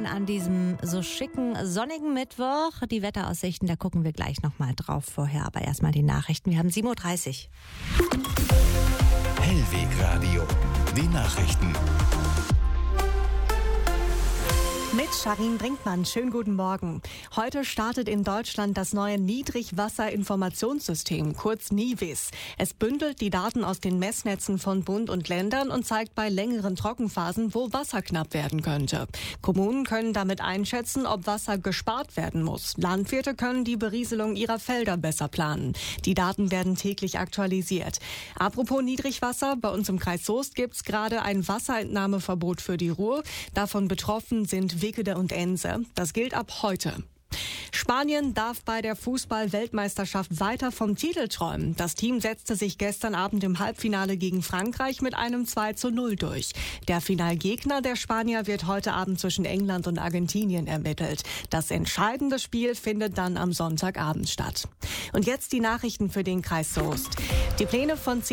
Morgen an diesem so schicken, sonnigen Mittwoch. Die Wetteraussichten, da gucken wir gleich nochmal drauf vorher. Aber erstmal die Nachrichten. Wir haben 7.30 Uhr. Hellwegradio, die Nachrichten. Mit Sharin Brinkmann. Schönen guten Morgen. Heute startet in Deutschland das neue Niedrigwasserinformationssystem, kurz NIWIS. Es bündelt die Daten aus den Messnetzen von Bund und Ländern und zeigt bei längeren Trockenphasen, wo Wasser knapp werden könnte. Kommunen können damit einschätzen, ob Wasser gespart werden muss. Landwirte können die Berieselung ihrer Felder besser planen. Die Daten werden täglich aktualisiert. Apropos Niedrigwasser, bei uns im Kreis Soest gibt es gerade ein Wasserentnahmeverbot für die Ruhr. Davon betroffen sind Wickede und Ense. Das gilt ab heute. Spanien darf bei der Fußball-Weltmeisterschaft weiter vom Titel träumen. Das Team setzte sich gestern Abend im Halbfinale gegen Frankreich mit einem 2:0 durch. Der Finalgegner der Spanier wird heute Abend zwischen England und Argentinien ermittelt. Das entscheidende Spiel findet dann am Sonntagabend statt. Und jetzt die Nachrichten für den Kreis Soest. Die Pläne von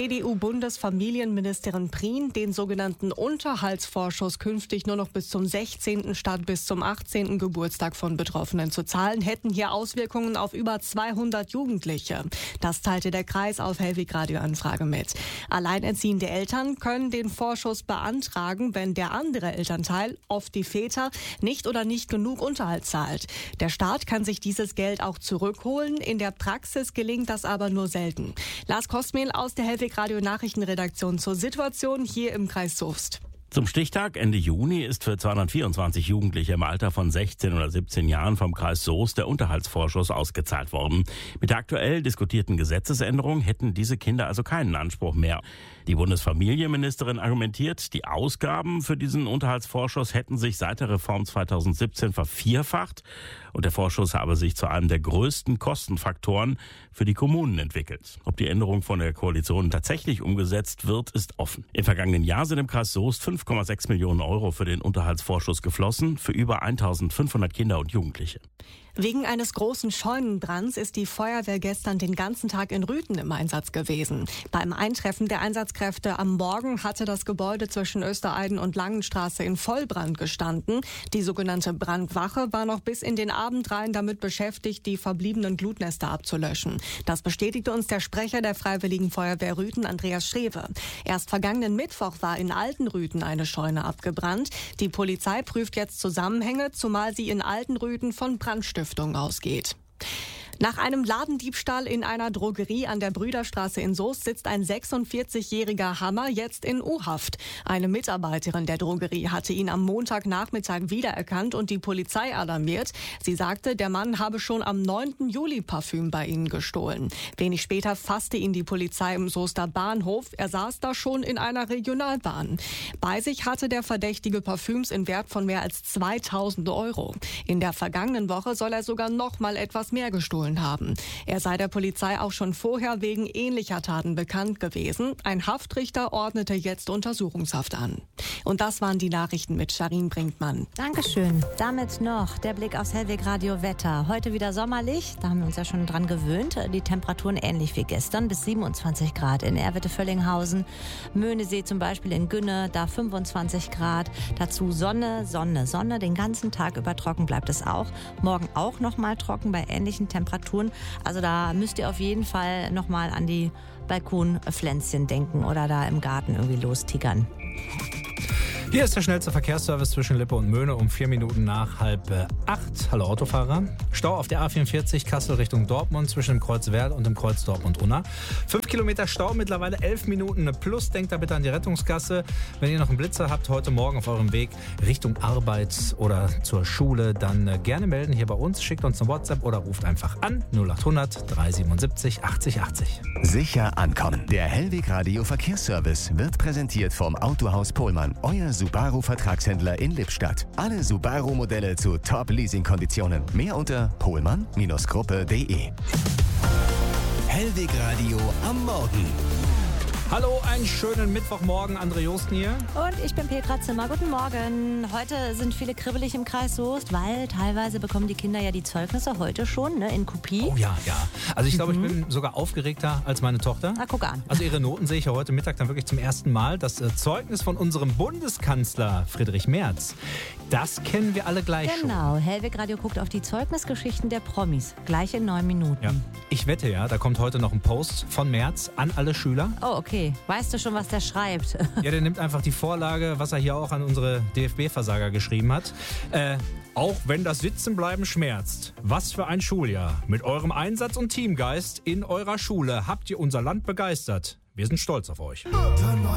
CDU-Bundesfamilienministerin Prien, den sogenannten Unterhaltsvorschuss künftig nur noch bis zum 16. statt bis zum 18. Geburtstag von Betroffenen zu zahlen, hätten hier Auswirkungen auf über 200 Jugendliche. Das teilte der Kreis auf Hellwegradio-Anfrage mit. Alleinerziehende Eltern können den Vorschuss beantragen, wenn der andere Elternteil, oft die Väter, nicht oder nicht genug Unterhalt zahlt. Der Staat kann sich dieses Geld auch zurückholen. In der Praxis gelingt das aber nur selten. Lars Kostmehl aus der Hellwegradio-Nachrichtenredaktion zur Situation hier im Kreis Soest. Zum Stichtag Ende Juni ist für 224 Jugendliche im Alter von 16 oder 17 Jahren vom Kreis Soest der Unterhaltsvorschuss ausgezahlt worden. Mit der aktuell diskutierten Gesetzesänderung hätten diese Kinder also keinen Anspruch mehr. Die Bundesfamilienministerin argumentiert, die Ausgaben für diesen Unterhaltsvorschuss hätten sich seit der Reform 2017 vervierfacht und der Vorschuss habe sich zu einem der größten Kostenfaktoren für die Kommunen entwickelt. Ob die Änderung von der Koalition tatsächlich umgesetzt wird, ist offen. Im vergangenen Jahr sind im Kreis Soest 5,6 Millionen Euro für den Unterhaltsvorschuss geflossen, für über 1.500 Kinder und Jugendliche. Wegen eines großen Scheunenbrands ist die Feuerwehr gestern den ganzen Tag in Rüthen im Einsatz gewesen. Beim Eintreffen der Einsatzkräfte am Morgen hatte das Gebäude zwischen Östereiden und Langenstraße in Vollbrand gestanden. Die sogenannte Brandwache war noch bis in den Abend rein damit beschäftigt, die verbliebenen Glutnester abzulöschen. Das bestätigte uns der Sprecher der Freiwilligen Feuerwehr Rüthen, Andreas Schrewe. Erst vergangenen Mittwoch war in Altenrüthen eine Scheune abgebrannt. Die Polizei prüft jetzt Zusammenhänge, zumal sie in Altenrüthen von Brandstiftung ausgeht. Nach einem Ladendiebstahl in einer Drogerie an der Brüderstraße in Soest sitzt ein 46-jähriger Hammer jetzt in U-Haft. Eine Mitarbeiterin der Drogerie hatte ihn am Montagnachmittag wiedererkannt und die Polizei alarmiert. Sie sagte, der Mann habe schon am 9. Juli Parfüm bei ihnen gestohlen. Wenig später fasste ihn die Polizei im Soester Bahnhof. Er saß da schon in einer Regionalbahn. Bei sich hatte der Verdächtige Parfüms in Wert von mehr als 2.000 Euro. In der vergangenen Woche soll er sogar noch mal etwas mehr gestohlen haben. Er sei der Polizei auch schon vorher wegen ähnlicher Taten bekannt gewesen. Ein Haftrichter ordnete jetzt Untersuchungshaft an. Und das waren die Nachrichten mit Sharin Brinkmann. Dankeschön. Damit noch der Blick aufs Hellwegradio Wetter. Heute wieder sommerlich, da haben wir uns ja schon dran gewöhnt. Die Temperaturen ähnlich wie gestern, bis 27 Grad in Erwitte-Völlinghausen. Möhnesee zum Beispiel in Günne, da 25 Grad. Dazu Sonne, Sonne, Sonne. Den ganzen Tag über trocken bleibt es auch. Morgen auch noch mal trocken bei ähnlichen Temperaturen. Also da müsst ihr auf jeden Fall noch mal an die Balkonpflänzchen denken oder da im Garten irgendwie lostickern. Hier ist der schnellste Verkehrsservice zwischen Lippe und Möhne um 4 Minuten nach 7:30. Hallo Autofahrer. Stau auf der A44 Kassel Richtung Dortmund zwischen dem Kreuz Werl und dem Kreuz Dortmund-Unna. 5 Kilometer Stau, mittlerweile 11 Minuten plus. Denkt da bitte an die Rettungsgasse. Wenn ihr noch einen Blitzer habt heute Morgen auf eurem Weg Richtung Arbeit oder zur Schule, dann gerne melden hier bei uns. Schickt uns eine WhatsApp oder ruft einfach an 0800 377 80 80. Sicher ankommen. Der Hellwegradio Verkehrsservice wird präsentiert vom Autohaus Pohlmann, euer Subaru-Vertragshändler in Lippstadt. Alle Subaru-Modelle zu Top-Leasing-Konditionen. Mehr unter pohlmann-gruppe.de. Hellwegradio am Morgen. Hallo, einen schönen Mittwochmorgen. André Josten hier. Und ich bin Petra Zimmer. Guten Morgen. Heute sind viele kribbelig im Kreis Soest, weil teilweise bekommen die Kinder ja die Zeugnisse heute schon, ne, in Kopie. Oh ja. Also ich glaube, ich bin sogar aufgeregter als meine Tochter. Na, guck an. Also ihre Noten sehe ich ja heute Mittag dann wirklich zum ersten Mal. Das Zeugnis von unserem Bundeskanzler Friedrich Merz. Das kennen wir alle gleich schon. Genau. Hellwig Radio guckt auf die Zeugnisgeschichten der Promis. Gleich in 9 Minuten. Ja. Ich wette ja, da kommt heute noch ein Post von Merz an alle Schüler. Oh, okay. Weißt du schon, was der schreibt? Ja, der nimmt einfach die Vorlage, was er hier auch an unsere DFB-Versager geschrieben hat. Auch wenn das Sitzenbleiben schmerzt. Was für ein Schuljahr. Mit eurem Einsatz und Teamgeist in eurer Schule habt ihr unser Land begeistert. Wir sind stolz auf euch.